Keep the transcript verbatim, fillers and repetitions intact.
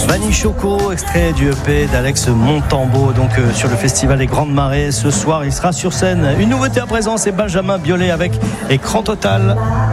Vanille Choco, extrait du E P d'Alex Montambeau, donc euh, sur le festival des Grandes Marées. Ce soir, il sera sur scène. Une nouveauté à présent, c'est Benjamin Biolay avec Écran Total.